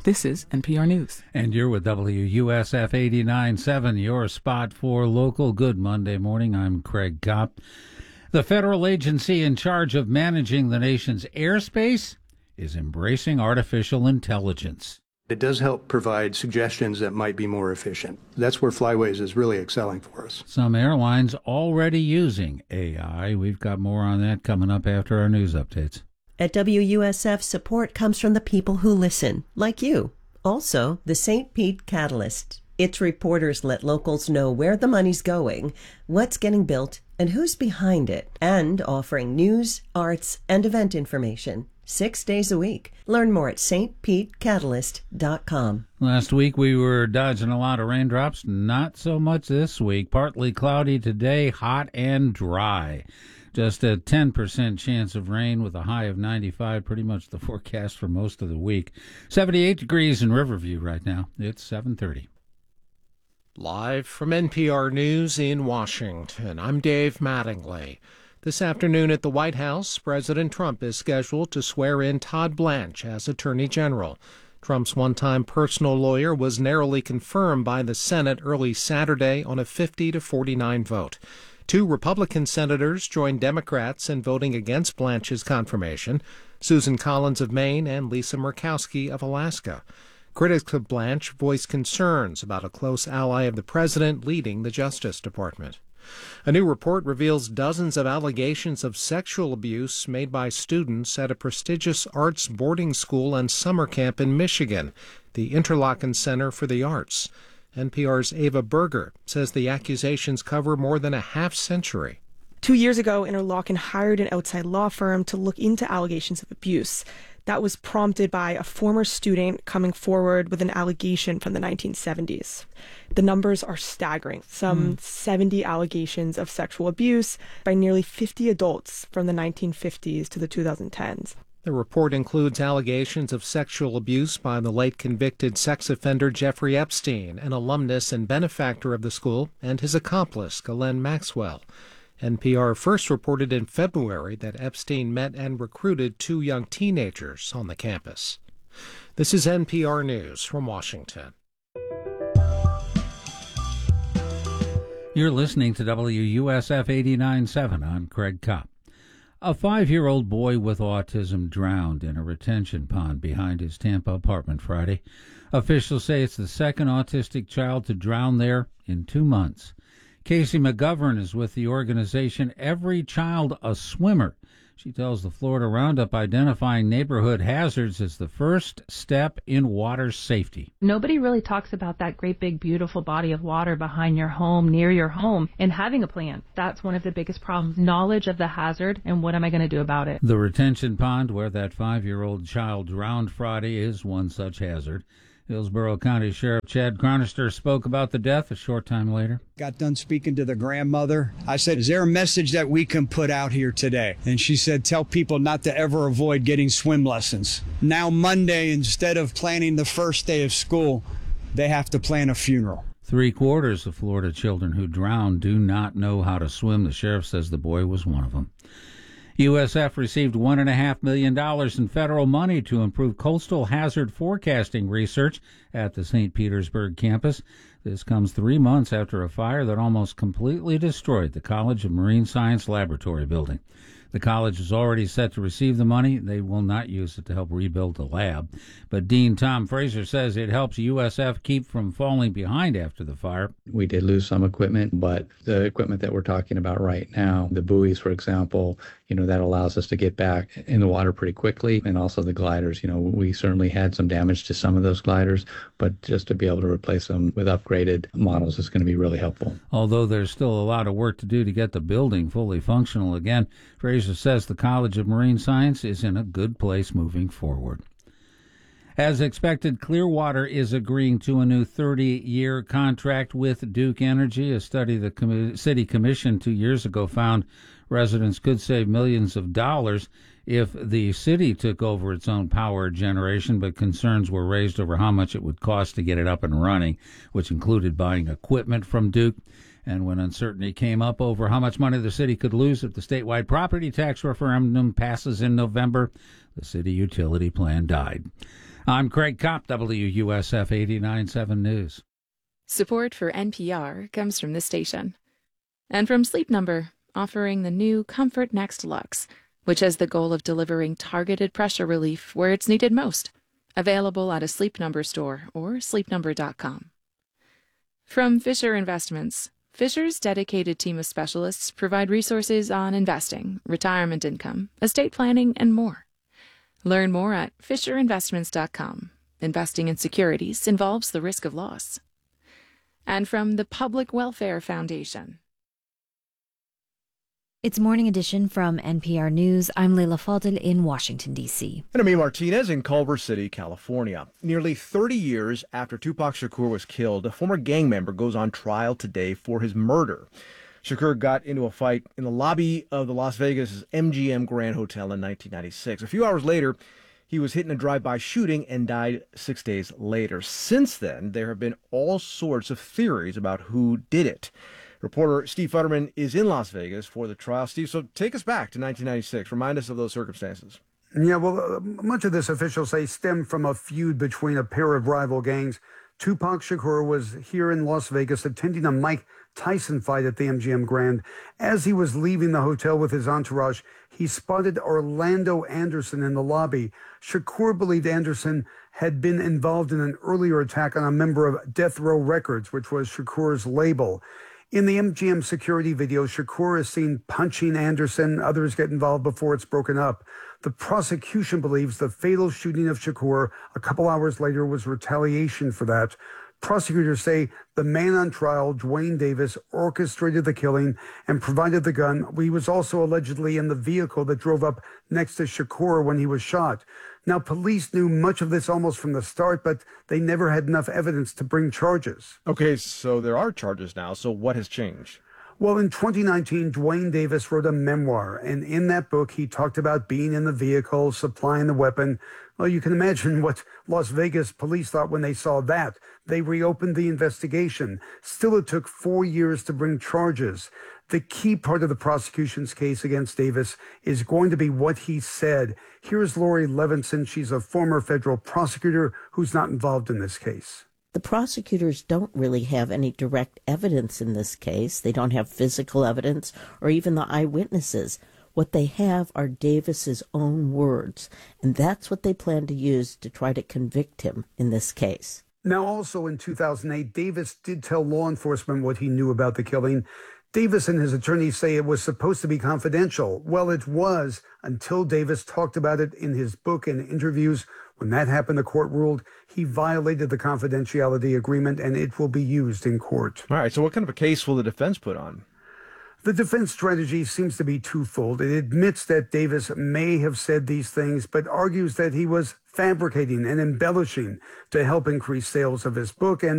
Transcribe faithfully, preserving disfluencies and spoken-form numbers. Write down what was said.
This is N P R News. And you're with W U S F eighty-nine point seven, your spot for local. Good Monday morning. I'm Craig Kopp. The federal agency in charge of managing the nation's airspace is embracing artificial intelligence. It does help provide suggestions that might be more efficient. That's where Flyways is really excelling for us. Some airlines already using A I. We've got more on that coming up after our news updates. At W U S F, support comes from the people who listen, like you. Also, the Saint Pete Catalyst. Its reporters let locals know where the money's going, what's getting built, and who's behind it, and offering news, arts, and event information. Six days a week. Learn more at s t pete catalyst dot com. Last week we were dodging a lot of raindrops. Not so much this week. Partly cloudy today, hot and dry. Just a ten percent chance of rain with a high of ninety-five, pretty much the forecast for most of the week. seventy-eight degrees in Riverview right now. It's seven thirty. Live from N P R News in Washington, I'm Dave Mattingly. This afternoon at the White House, President Trump is scheduled to swear in Todd Blanche as Attorney General. Trump's one-time personal lawyer was narrowly confirmed by the Senate early Saturday on a fifty to forty-nine vote. Two Republican senators joined Democrats in voting against Blanche's confirmation, Susan Collins of Maine and Lisa Murkowski of Alaska. Critics of Blanche voiced concerns about a close ally of the president leading the Justice Department. A new report reveals dozens of allegations of sexual abuse made by students at a prestigious arts boarding school and summer camp in Michigan, the Interlochen Center for the Arts. N P R's Ava Berger says the accusations cover more than a half century. Two years ago, Interlochen hired an outside law firm to look into allegations of abuse. That was prompted by a former student coming forward with an allegation from the nineteen seventies. The numbers are staggering. Some mm. seventy allegations of sexual abuse by nearly fifty adults from the nineteen fifties to the twenty tens. The report includes allegations of sexual abuse by the late convicted sex offender Jeffrey Epstein, an alumnus and benefactor of the school, and his accomplice, Ghislaine Maxwell. N P R first reported in February that Epstein met and recruited two young teenagers on the campus. This is N P R News from Washington. You're listening to W U S F eighty-nine point seven. I'm Craig Kopp. A five-year-old boy with autism drowned in a retention pond behind his Tampa apartment Friday. Officials say it's the second autistic child to drown there in two months. Casey McGovern is with the organization Every Child a Swimmer. She tells the Florida Roundup identifying neighborhood hazards is the first step in water safety. Nobody really talks about that great big beautiful body of water behind your home, near your home, and having a plan. That's one of the biggest problems. Knowledge of the hazard and what am I going to do about it. The retention pond where that five-year-old child drowned Friday is one such hazard. Hillsborough County Sheriff Chad Chronister spoke about the death a short time later. Got done speaking to the grandmother. I said, is there a message that we can put out here today? And she said, tell people not to ever avoid getting swim lessons. Now Monday, instead of planning the first day of school, they have to plan a funeral. Three quarters of Florida children who drown do not know how to swim. The sheriff says the boy was one of them. U S F received one point five million dollars in federal money to improve coastal hazard forecasting research at the Saint Petersburg campus. This comes three months after a fire that almost completely destroyed the College of Marine Science Laboratory building. The college is already set to receive the money. They will not use it to help rebuild the lab. But Dean Tom Fraser says it helps U S F keep from falling behind after the fire. We did lose some equipment, but the equipment that we're talking about right now, the buoys, for example, you know, that allows us to get back in the water pretty quickly. And also the gliders, you know, we certainly had some damage to some of those gliders, but just to be able to replace them with upgraded models is going to be really helpful. Although there's still a lot of work to do to get the building fully functional again, Fraser says the College of Marine Science is in a good place moving forward. As expected, Clearwater is agreeing to a new thirty-year contract with Duke Energy. A study the com- city commissioned two years ago found residents could save millions of dollars if the city took over its own power generation, but concerns were raised over how much it would cost to get it up and running, which included buying equipment from Duke. And when uncertainty came up over how much money the city could lose if the statewide property tax referendum passes in November, The city utility plan died. I'm Craig Kopp, W U S F eighty-nine point seven News. Support for N P R comes from this station. And from Sleep Number, offering the new Comfort Next Luxe, which has the goal of delivering targeted pressure relief where it's needed most. Available at a Sleep Number store or sleep number dot com. From Fisher Investments, Fisher's dedicated team of specialists provide resources on investing, retirement income, estate planning, and more. Learn more at fisher investments dot com. Investing in securities involves the risk of loss. And from the Public Welfare Foundation. It's Morning Edition from N P R News. I'm Leila Fadel in Washington, D C. And I'm Martinez in Culver City, California. Nearly thirty years after Tupac Shakur was killed, a former gang member goes on trial today for his murder. Shakur got into a fight in the lobby of the Las Vegas M G M Grand Hotel in nineteen ninety-six. A few hours later, he was hit in a drive-by shooting and died six days later. Since then, there have been all sorts of theories about who did it. Reporter Steve Futterman is in Las Vegas for the trial. Steve, so take us back to nineteen ninety-six. Remind us of those circumstances. Yeah, well, uh, much of this, officials say, stemmed from a feud between a pair of rival gangs. Tupac Shakur was here in Las Vegas attending a Mike Tyson fight at the M G M Grand. As he was leaving the hotel with his entourage, he spotted Orlando Anderson in the lobby. Shakur believed Anderson had been involved in an earlier attack on a member of Death Row Records, which was Shakur's label. In the M G M security video, Shakur is seen punching Anderson. Others get involved before it's broken up. The prosecution believes the fatal shooting of Shakur a couple hours later was retaliation for that. Prosecutors say the man on trial, Dwayne Davis, orchestrated the killing and provided the gun. He was also allegedly in the vehicle that drove up next to Shakur when he was shot. Now, police knew much of this almost from the start, but they never had enough evidence to bring charges. Okay, so there are charges now. So what has changed? Well, in twenty nineteen, Dwayne Davis wrote a memoir, and in that book, he talked about being in the vehicle, supplying the weapon. Well, you can imagine what Las Vegas police thought when they saw that. They reopened the investigation. Still, it took four years to bring charges. The key part of the prosecution's case against Davis is going to be what he said. Here's Lori Levinson. She's a former federal prosecutor who's not involved in this case. The prosecutors don't really have any direct evidence in this case. They don't have physical evidence or even the eyewitnesses. What they have are Davis's own words, and that's what they plan to use to try to convict him in this case. Now, also in two thousand eight, Davis did tell law enforcement what he knew about the killing. Davis and his attorneys say it was supposed to be confidential. Well, it was until Davis talked about it in his book and interviews. When that happened, the court ruled he violated the confidentiality agreement, and it will be used in court. All right, so what kind of a case will the defense put on? The defense strategy seems to be twofold. It admits that Davis may have said these things, but argues that he was fabricating and embellishing to help increase sales of his book and